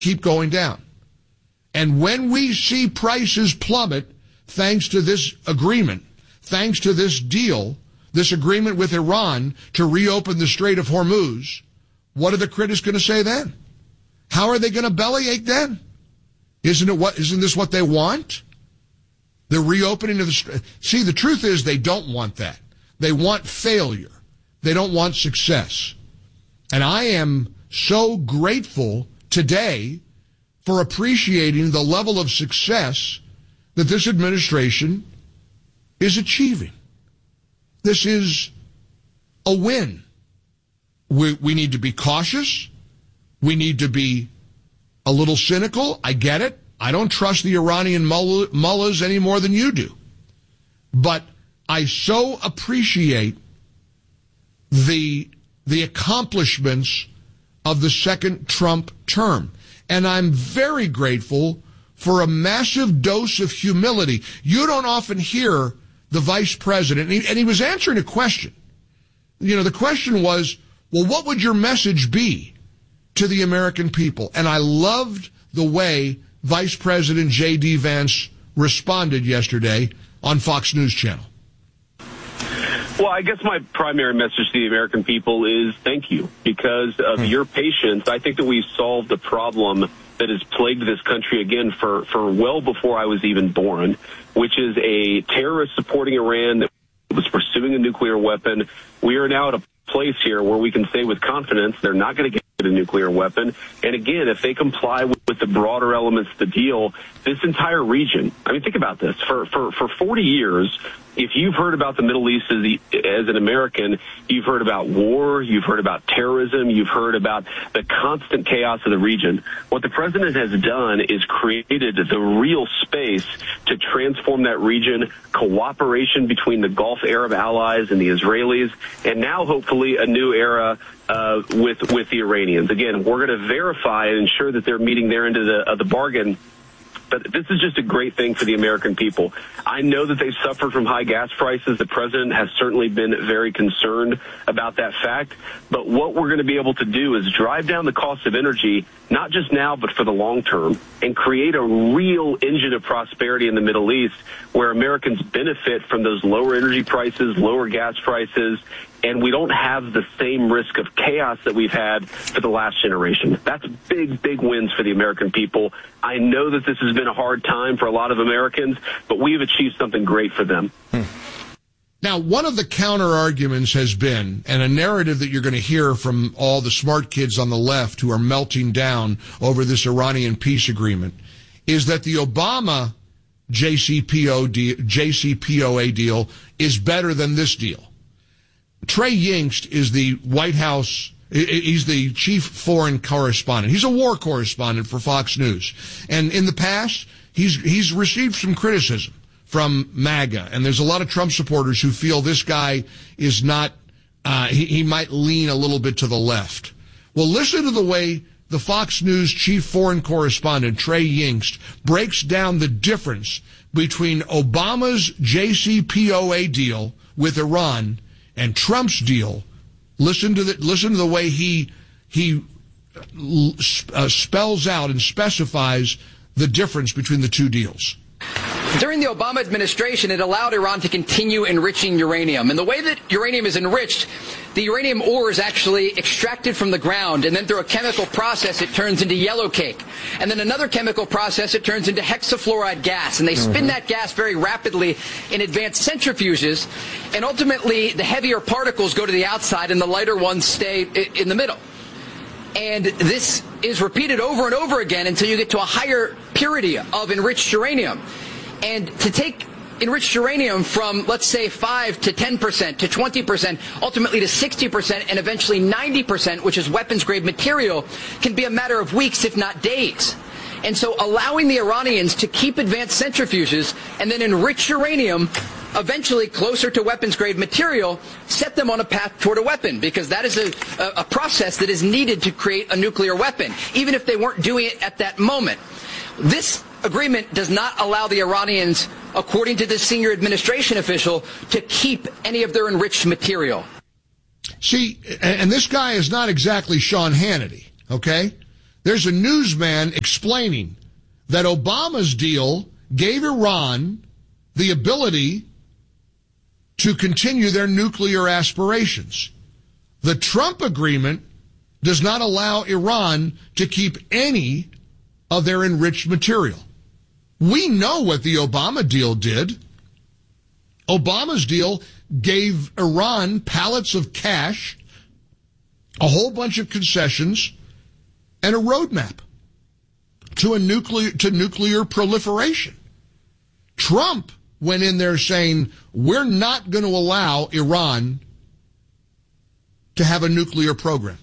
keep going down. And when we see prices plummet, thanks to this agreement, thanks to this deal, this agreement with Iran to reopen the Strait of Hormuz, what are the critics going to say then? How are they going to bellyache then? Isn't this what they want? The reopening of the Strait. See, the truth is they don't want that. They want failure. They don't want success. And I am so grateful today for appreciating the level of success that this administration is achieving. This is a win. We need to be cautious. We need to be a little cynical. I get it. I don't trust the Iranian mullahs any more than you do. But I so appreciate the accomplishments of the second Trump term. And I'm very grateful for a massive dose of humility. You don't often hear the vice president, and he was answering a question. You know, the question was, well, what would your message be to the American people? And I loved the way Vice President J.D. Vance responded yesterday on Fox News Channel. Well, I guess my primary message to the American people is thank you. Because of your patience, I think that we've solved a problem that has plagued this country again for well before I was even born, which is a terrorist supporting Iran that was pursuing a nuclear weapon. We are now at a place here where we can say with confidence they're not going to get a nuclear weapon. And again, if they comply with the broader elements of the deal, this entire region, I mean, think about this. For 40 years, if you've heard about the Middle East as an American, you've heard about war, you've heard about terrorism, you've heard about the constant chaos of the region. What the president has done is created the real space to transform that region, cooperation between the Gulf Arab allies and the Israelis, and now hopefully a new era with the Iranians. Again, we're going to verify and ensure that they're meeting their end of the bargain. But this is just a great thing for the American people. I know that they've suffered from high gas prices. The president has certainly been very concerned about that fact. But what we're going to be able to do is drive down the cost of energy, not just now, but for the long term, and create a real engine of prosperity in the Middle East where Americans benefit from those lower energy prices, lower gas prices, and we don't have the same risk of chaos that we've had for the last generation. That's big, big wins for the American people. I know that this has been a hard time for a lot of Americans, but we've achieved something great for them. Now, one of the counter arguments has been, and a narrative that you're going to hear from all the smart kids on the left who are melting down over this Iranian peace agreement, is that the Obama JCPOA deal is better than this deal. Trey Yingst is the White House, he's the chief foreign correspondent. He's a war correspondent for Fox News. And in the past, he's received some criticism from MAGA. And there's a lot of Trump supporters who feel this guy is not, he might lean a little bit to the left. Well, listen to the way the Fox News chief foreign correspondent, Trey Yingst, breaks down the difference between Obama's JCPOA deal with Iran and Trump's deal. Listen to the way he spells out and specifies the difference between the two deals. During the Obama administration, it allowed Iran to continue enriching uranium. And the way that uranium is enriched, the uranium ore is actually extracted from the ground, and then through a chemical process, it turns into yellow cake. And then another chemical process, it turns into hexafluoride gas. And they spin that gas very rapidly in advanced centrifuges, and ultimately the heavier particles go to the outside and the lighter ones stay in the middle. And this is repeated over and over again until you get to a higher purity of enriched uranium. And to take enriched uranium from, let's say, 5 to 10% to 20%, ultimately to 60%, and eventually 90%, which is weapons-grade material, can be a matter of weeks, if not days. And so allowing the Iranians to keep advanced centrifuges and then enrich uranium eventually closer to weapons-grade material set them on a path toward a weapon, because that is a process that is needed to create a nuclear weapon, even if they weren't doing it at that moment. This agreement does not allow the Iranians, according to this senior administration official, to keep any of their enriched material. See, and this guy is not exactly Sean Hannity, okay? There's a newsman explaining that Obama's deal gave Iran the ability to continue their nuclear aspirations. The Trump agreement does not allow Iran to keep any of their enriched material. We know what the Obama deal did. Obama's deal gave Iran pallets of cash, a whole bunch of concessions, and a roadmap to nuclear proliferation. Trump went in there saying, we're not going to allow Iran to have a nuclear program.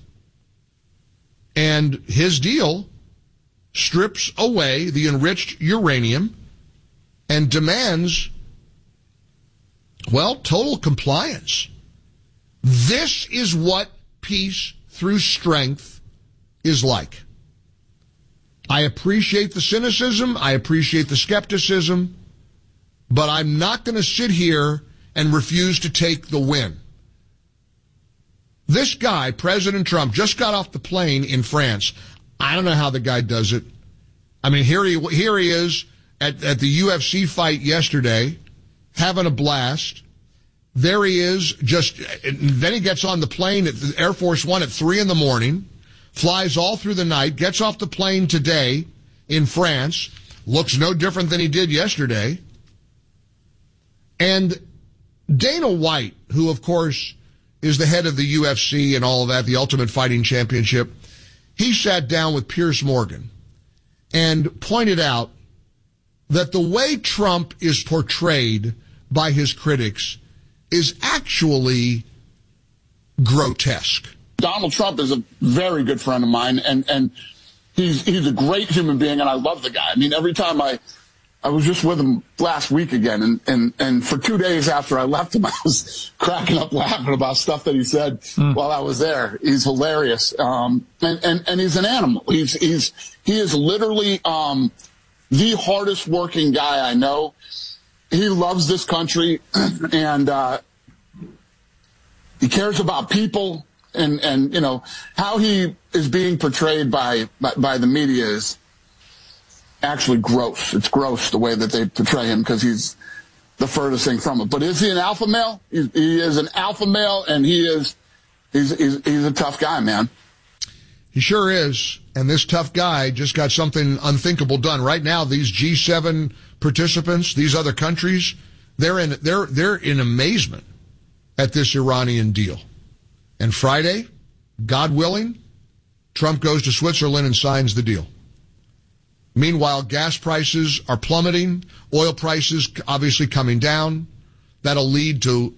And his deal strips away the enriched uranium and demands, well, total compliance. This is what peace through strength is like. I appreciate the cynicism. I appreciate the skepticism. But I'm not going to sit here and refuse to take the win. This guy, President Trump, just got off the plane in France. I don't know how the guy does it. I mean, here he is at the UFC fight yesterday, having a blast. There he is, then he gets on the plane at the Air Force One at 3 a.m, flies all through the night, gets off the plane today in France, looks no different than he did yesterday. And Dana White, who, of course, is the head of the UFC and all of that, the Ultimate Fighting Championship, he sat down with Piers Morgan and pointed out that the way Trump is portrayed by his critics is actually grotesque. Donald Trump is a very good friend of mine, and he's a great human being, and I love the guy. I mean, every time I was just with him last week again, and for 2 days after I left him, I was cracking up laughing about stuff that he said while I was there. He's hilarious. And he's an animal. He is literally, the hardest working guy I know. He loves this country, and, he cares about people, and, you know, how he is being portrayed by the media is actually gross. It's gross the way that they portray him, because he's the furthest thing from it. But is he an alpha male? He is an alpha male, and he's a tough guy, man. He sure is. And this tough guy just got something unthinkable done. Right now, these G7 participants, these other countries, they're in amazement at this Iranian deal. And Friday, God willing, Trump goes to Switzerland and signs the deal. Meanwhile, gas prices are plummeting, oil prices obviously coming down. That'll lead to,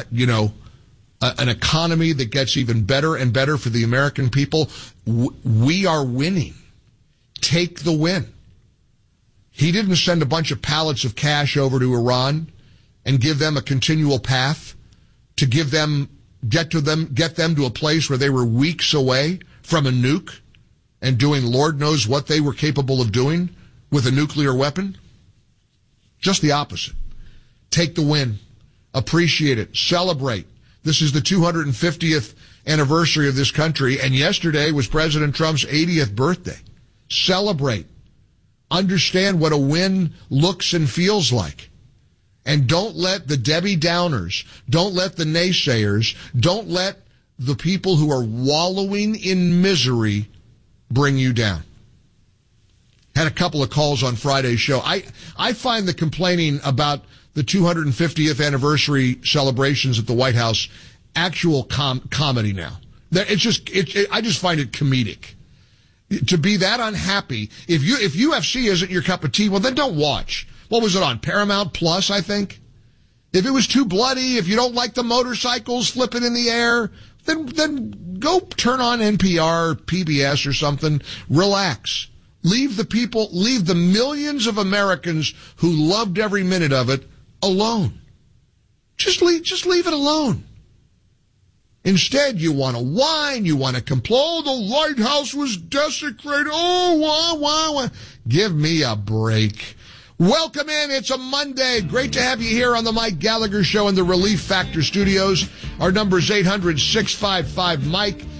an economy that gets even better and better for the American people. We are winning. Take the win. He didn't send a bunch of pallets of cash over to Iran and give them a continual path to get them to a place where they were weeks away from a nuke and doing Lord knows what they were capable of doing with a nuclear weapon. Just the opposite. Take the win. Appreciate it. Celebrate. This is the 250th anniversary of this country, and yesterday was President Trump's 80th birthday. Celebrate. Understand what a win looks and feels like. And don't let the Debbie Downers, don't let the naysayers, don't let the people who are wallowing in misery bring you down. Had a couple of calls on Friday's show. I find the complaining about the 250th anniversary celebrations at the White House actual comedy now. I just find it comedic. To be that unhappy, if UFC isn't your cup of tea, well, then don't watch. What was it on? Paramount Plus, I think? If it was too bloody, if you don't like the motorcycles flipping in the air, then go turn on NPR, PBS or something. Relax. Leave the millions of Americans who loved every minute of it alone. Just leave it alone. Instead, you want to whine, you want to complain, oh, the White House was desecrated, oh, why. Give me a break. Welcome in. It's a Monday. Great to have you here on the Mike Gallagher Show in the Relief Factor Studios. Our number is 800-655-MIKE,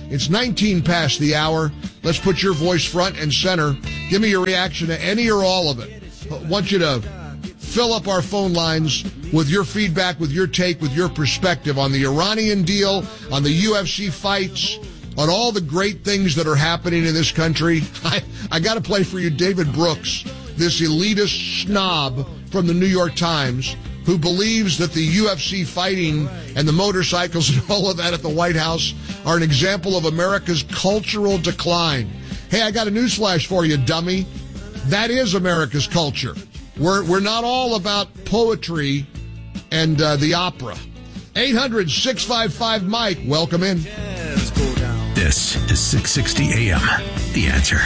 It's 19 past the hour. Let's put your voice front and center. Give me your reaction to any or all of it. I want you to fill up our phone lines with your feedback, with your take, with your perspective on the Iranian deal, on the UFC fights, on all the great things that are happening in this country. I got to play for you David Brooks, this elitist snob from the New York Times who believes that the UFC fighting and the motorcycles and all of that at the White House are an example of America's cultural decline. Hey, I got a newsflash for you, dummy. That is America's culture. We're not all about poetry and the opera. 800-655-MIKE. Welcome in. This is 660 AM. The Answer.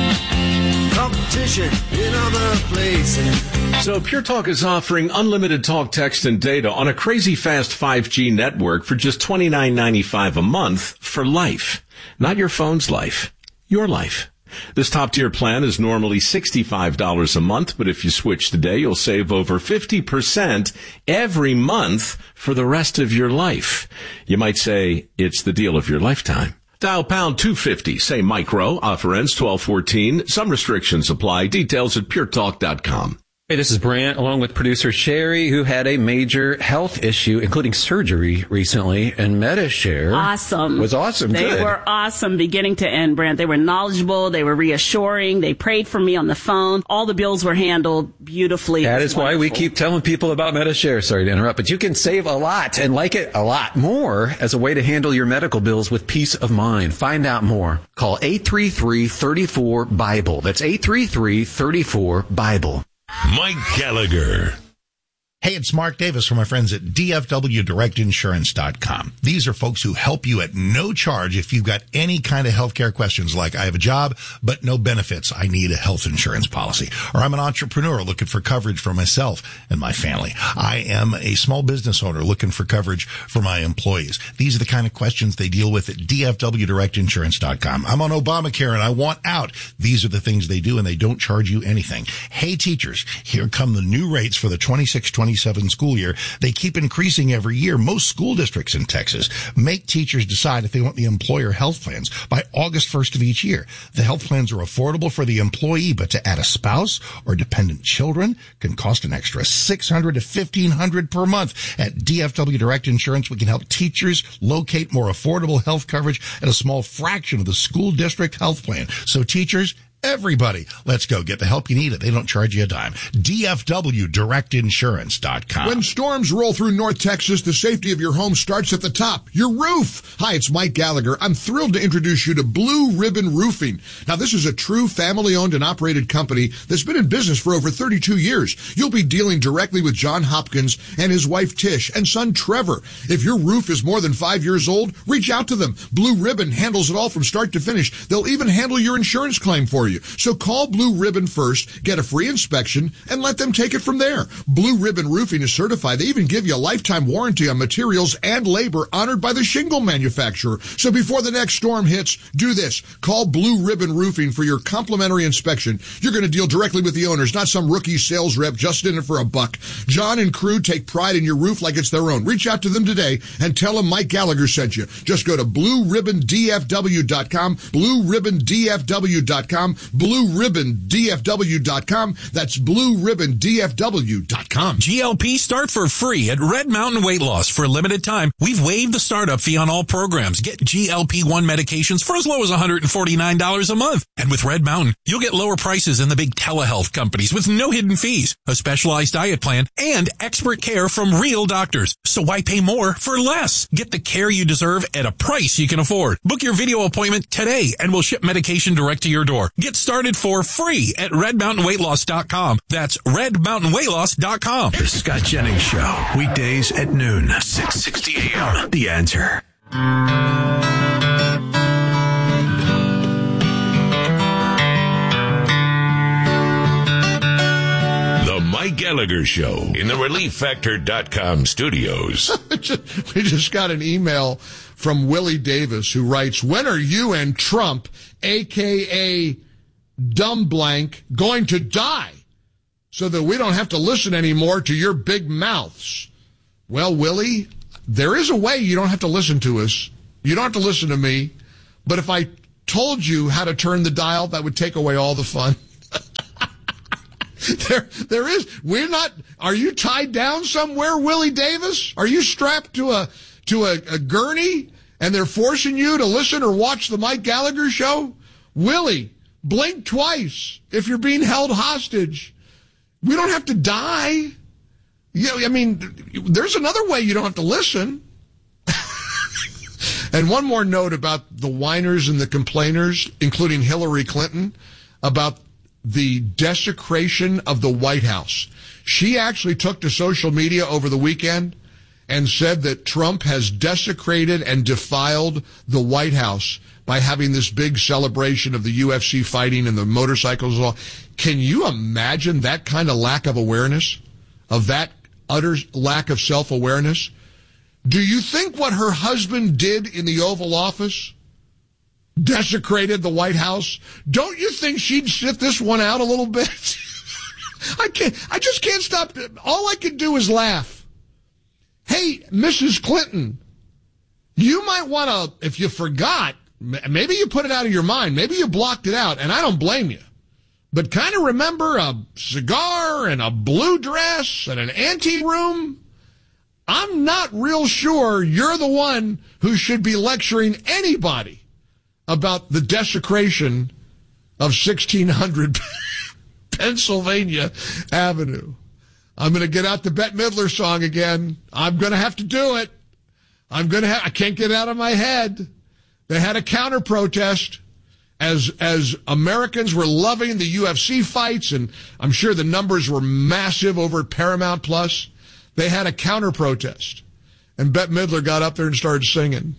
Competition in other places. So Pure Talk is offering unlimited talk, text, and data on a crazy fast 5G network for just $29.95 a month for life. Not your phone's life. Your life. This top-tier plan is normally $65 a month, but if you switch today, you'll save over 50% every month for the rest of your life. You might say it's the deal of your lifetime. Dial pound 250, say micro, offer ends 12/14. Some restrictions apply. Details at puretalk.com. Hey, this is Brant, along with producer Sherry, who had a major health issue, including surgery recently, and MediShare was awesome. They were awesome, beginning to end, Brant. They were knowledgeable, they were reassuring, they prayed for me on the phone. All the bills were handled beautifully. That is why we keep telling people about MediShare. Sorry to interrupt, but you can save a lot and like it a lot more as a way to handle your medical bills with peace of mind. Find out more. Call 833-34-BIBLE. That's 833-34-BIBLE. Mike Gallagher. Hey, it's Mark Davis from my friends at DFWDirectInsurance.com. These are folks who help you at no charge if you've got any kind of healthcare questions like I have a job, but no benefits. I need a health insurance policy. Or I'm an entrepreneur looking for coverage for myself and my family. I am a small business owner looking for coverage for my employees. These are the kind of questions they deal with at DFWDirectInsurance.com. I'm on Obamacare and I want out. These are the things they do and they don't charge you anything. Hey, teachers, here come the new rates for the 26-27 school year. They keep increasing every year. Most school districts in Texas make teachers decide if they want the employer health plans by August 1st of each year. The health plans are affordable for the employee, but to add a spouse or dependent children can cost an extra $600 to $1,500 per month. At DFW Direct Insurance, we can help teachers locate more affordable health coverage at a small fraction of the school district health plan. So teachers, everybody, let's go get the help you need. They don't charge you a dime. DFWDirectInsurance.com. When storms roll through North Texas, the safety of your home starts at the top, your roof. Hi, it's Mike Gallagher. I'm thrilled to introduce you to Blue Ribbon Roofing. Now, this is a true family-owned and operated company that's been in business for over 32 years. You'll be dealing directly with John Hopkins and his wife Tish and son Trevor. If your roof is more than 5 years old, reach out to them. Blue Ribbon handles it all from start to finish. They'll even handle your insurance claim for you. So call Blue Ribbon first, get a free inspection, and let them take it from there. Blue Ribbon Roofing is certified. They even give you a lifetime warranty on materials and labor honored by the shingle manufacturer. So before the next storm hits, do this. Call Blue Ribbon Roofing for your complimentary inspection. You're going to deal directly with the owners, not some rookie sales rep just in it for a buck. John and crew take pride in your roof like it's their own. Reach out to them today and tell them Mike Gallagher sent you. Just go to BlueRibbonDFW.com, BlueRibbonDFW.com, BlueRibbonDFW.com. That's BlueRibbonDFW.com. GLP start for free at Red Mountain Weight Loss. For a limited time, we've waived the startup fee on all programs. Get GLP-1 medications for as low as $149 a month. And with Red Mountain, you'll get lower prices than the big telehealth companies with no hidden fees, a specialized diet plan, and expert care from real doctors. So why pay more for less? Get the care you deserve at a price you can afford. Book your video appointment today and we'll ship medication direct to your door. Get started for free at RedMountainWeightLoss.com. That's RedMountainWeightLoss.com. The Scott Jennings Show. Weekdays at noon. 660 AM. The Answer. The Mike Gallagher Show in the ReliefFactor.com studios. We just got an email from Willie Davis who writes, when are you and Trump, a.k.a. dumb blank, going to die so that we don't have to listen anymore to your big mouths? Well, Willie, there is a way you don't have to listen to us. You don't have to listen to me. But if I told you how to turn the dial, that would take away all the fun. There is. Are you tied down somewhere, Willie Davis? Are you strapped to a gurney and they're forcing you to listen or watch the Mike Gallagher show? Willie, blink twice if you're being held hostage. We don't have to die. Yeah, I mean, there's another way you don't have to listen. And one more note about the whiners and the complainers, including Hillary Clinton, about the desecration of the White House. She actually took to social media over the weekend and said that Trump has desecrated and defiled the White House by having this big celebration of the UFC fighting and the motorcycles and all. Can you imagine that kind of lack of awareness, of that utter lack of self-awareness? Do you think what her husband did in the Oval Office desecrated the White House? Don't you think she'd sit this one out a little bit? I just can't stop. All I can do is laugh. Hey, Mrs. Clinton, you might want to, if you forgot, maybe you put it out of your mind. Maybe you blocked it out, and I don't blame you. But kind of remember a cigar and a blue dress and an ante room? I'm not real sure you're the one who should be lecturing anybody about the desecration of 1600 Pennsylvania Avenue. I'm going to get out the Bette Midler song again. I'm going to have to do it. I can't get it out of my head. They had a counter protest as Americans were loving the UFC fights, and I'm sure the numbers were massive over at Paramount Plus. They had a counter protest, and Bette Midler got up there and started singing.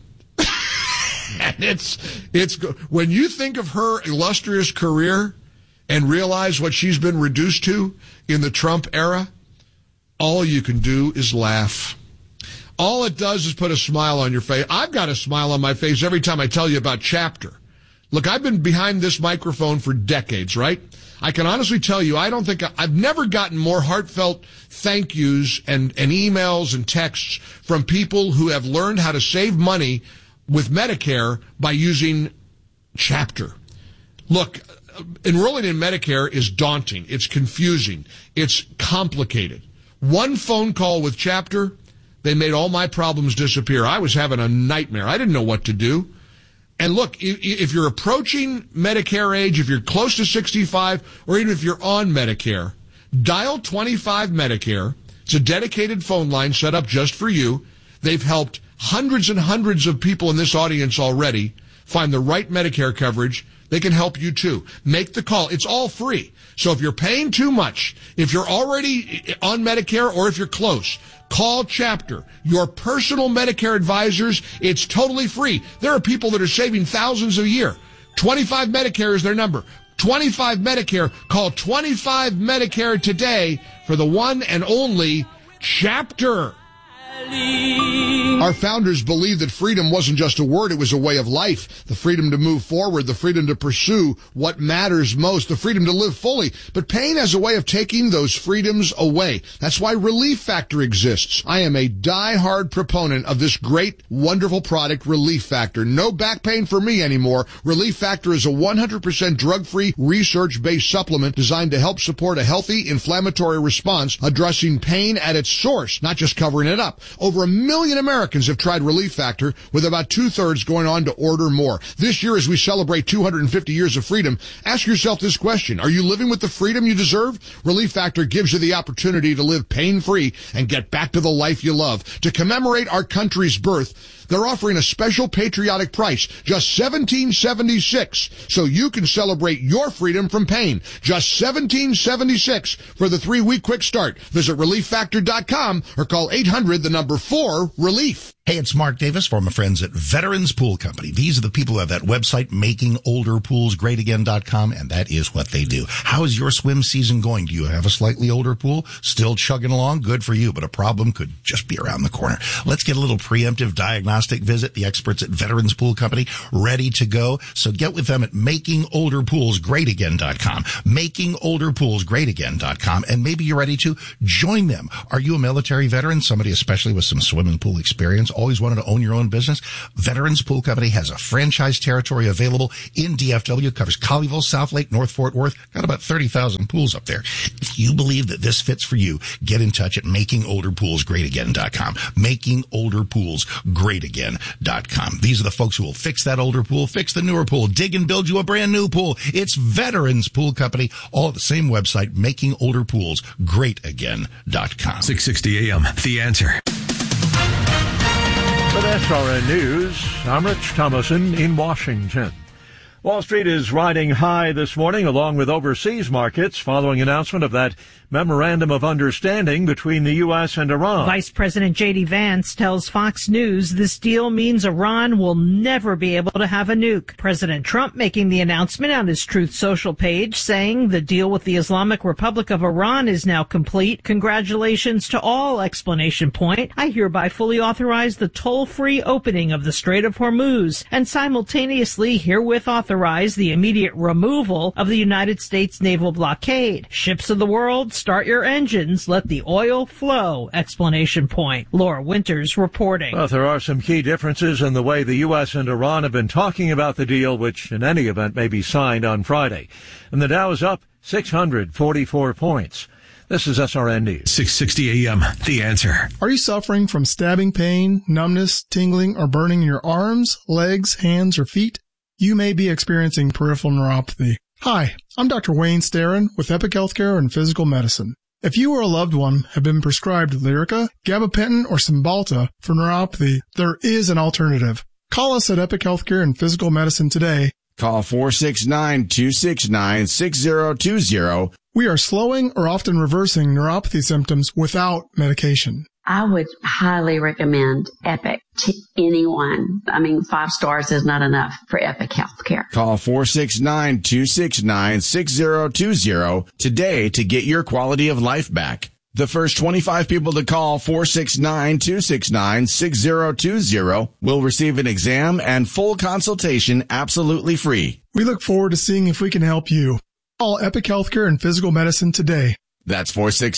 And it's when you think of her illustrious career and realize what she's been reduced to in the Trump era, all you can do is laugh. All it does is put a smile on your face. I've got a smile on my face every time I tell you about Chapter. Look, I've been behind this microphone for decades, right? I can honestly tell you, I've never gotten more heartfelt thank yous and emails and texts from people who have learned how to save money with Medicare by using Chapter. Look, enrolling in Medicare is daunting. It's confusing. It's complicated. One phone call with Chapter, they made all my problems disappear. I was having a nightmare. I didn't know what to do. And look, if you're approaching Medicare age, if you're close to 65, or even if you're on Medicare, dial 25 Medicare. It's a dedicated phone line set up just for you. They've helped hundreds and hundreds of people in this audience already find the right Medicare coverage. They can help you too. Make the call. It's all free. So if you're paying too much, if you're already on Medicare, or if you're close, call Chapter, your personal Medicare advisors. It's totally free. There are people that are saving thousands a year. 25 Medicare is their number. 25 Medicare. Call 25 Medicare today for the one and only Chapter. Our founders believed that freedom wasn't just a word, it was a way of life. The freedom to move forward, the freedom to pursue what matters most, the freedom to live fully. But pain has a way of taking those freedoms away. That's why Relief Factor exists. I am a die-hard proponent of this great, wonderful product, Relief Factor. No back pain for me anymore. Relief Factor is a 100% drug-free, research-based supplement designed to help support a healthy inflammatory response, addressing pain at its source, not just covering it up. Over 1 million Americans have tried Relief Factor, with about 2/3 going on to order more. This year, as we celebrate 250 years of freedom, ask yourself this question. Are you living with the freedom you deserve? Relief Factor gives you the opportunity to live pain-free and get back to the life you love. To commemorate our country's birth, they're offering a special patriotic price, just $17.76, so you can celebrate your freedom from pain. Just $17.76 for the 3-week quick start. Visit ReliefFactor.com or call 800-4-RELIEF. Hey, it's Mark Davis from my friends at Veterans Pool Company. These are the people who have that website, makingolderpoolsgreatagain.com, and that is what they do. How is your swim season going? Do you have a slightly older pool? Still chugging along? Good for you, but a problem could just be around the corner. Let's get a little preemptive diagnostic visit. The experts at Veterans Pool Company ready to go. So get with them at makingolderpoolsgreatagain.com, makingolderpoolsgreatagain.com, and maybe you're ready to join them. Are you a military veteran? Somebody especially with some swimming pool experience? always wanted to own your own business? Veterans Pool Company has a franchise territory available in DFW. It covers Colleyville, South Lake, North Fort Worth. Got about 30,000 pools up there. If you believe that this fits for you, get in touch at MakingOlderPoolsGreatAgain.com. MakingOlderPoolsGreatAgain.com. These are the folks who will fix that older pool, fix the newer pool, dig and build you a brand new pool. It's Veterans Pool Company, all at the same website, MakingOlderPoolsGreatAgain.com. 660 AM, The Answer. With SRN News, I'm Rich Thomason in Washington. Wall Street is riding high this morning along with overseas markets following announcement of that memorandum of understanding between the U.S. and Iran. Vice President J.D. Vance tells Fox News this deal means Iran will never be able to have a nuke. President Trump making the announcement on his Truth Social page saying the deal with the Islamic Republic of Iran is now complete. Congratulations to all! Exclamation point. I hereby fully authorize the toll-free opening of the Strait of Hormuz and simultaneously herewith authorize the immediate removal of the United States naval blockade. Ships of the world, start your engines. Let the oil flow! Exclamation point. Laura Winters reporting. Well, there are some key differences in the way the U.S. and Iran have been talking about the deal, which in any event may be signed on Friday. And the Dow is up 644 points. This is SRN News. 660 AM, The Answer. Are you suffering from stabbing pain, numbness, tingling, or burning in your arms, legs, hands, or feet? You may be experiencing peripheral neuropathy. Hi, I'm Dr. Wayne Starrin with Epic Healthcare and Physical Medicine. If you or a loved one have been prescribed Lyrica, gabapentin, or Cymbalta for neuropathy, there is an alternative. Call us at Epic Healthcare and Physical Medicine today. Call 469-269-6020. We are slowing or often reversing neuropathy symptoms without medication. I would highly recommend Epic to anyone. 5 stars is not enough for Epic Healthcare. Call 469-269-6020 today to get your quality of life back. The first 25 people to call 469-269-6020 will receive an exam and full consultation absolutely free. We look forward to seeing if we can help you. Call Epic Healthcare and Physical Medicine today. That's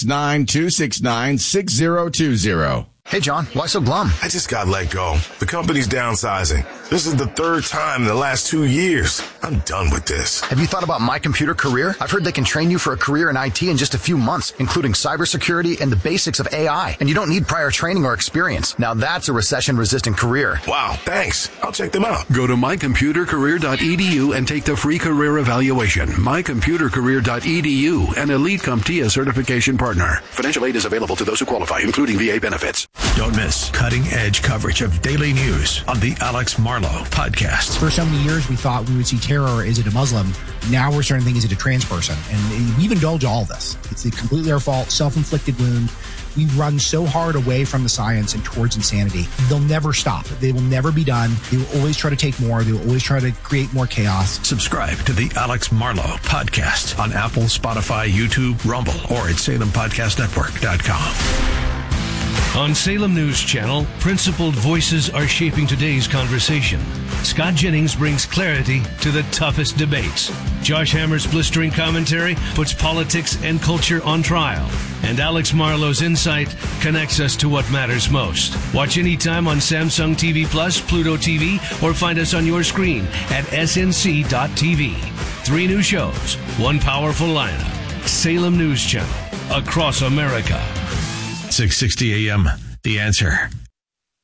469-269-6020. Hey, John, why so glum? I just got let go. The company's downsizing. This is the 3rd time in the last 2 years. I'm done with this. Have you thought about My Computer Career? I've heard they can train you for a career in IT in just a few months, including cybersecurity and the basics of AI. And you don't need prior training or experience. Now that's a recession-resistant career. Wow, thanks. I'll check them out. Go to mycomputercareer.edu and take the free career evaluation. mycomputercareer.edu, an elite CompTIA certification partner. Financial aid is available to those who qualify, including VA benefits. Don't miss cutting-edge coverage of daily news on the Alex Marlow Podcast. For so many years, we thought we would see terror. Is it a Muslim? Now we're starting to think, is it a trans person? And we've indulged all this. It's completely our fault, self-inflicted wound. We run so hard away from the science and towards insanity. They'll never stop. They will never be done. They will always try to take more. They will always try to create more chaos. Subscribe to the Alex Marlow Podcast on Apple, Spotify, YouTube, Rumble, or at SalemPodcastNetwork.com. On Salem News Channel, principled voices are shaping today's conversation. Scott Jennings brings clarity to the toughest debates. Josh Hammer's blistering commentary puts politics and culture on trial. And Alex Marlow's insight connects us to what matters most. Watch anytime on Samsung TV Plus, Pluto TV, or find us on your screen at snc.tv. 3 new shows, 1 powerful lineup. Salem News Channel, across America. 660 AM, The Answer.